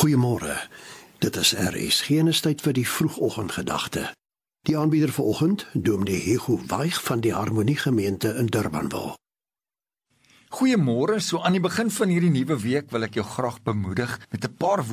Goeiemôre. Dit is RSG en is tyd vir die vroegoggendgedagte. Die aanbieder vanoggend, Dominee Hugo Waig van die Harmonie Gemeente in Durbanville. Goeiemôre, so aan die begin van hierdie nuwe week wil ek jou graag bemoedig met 'n paar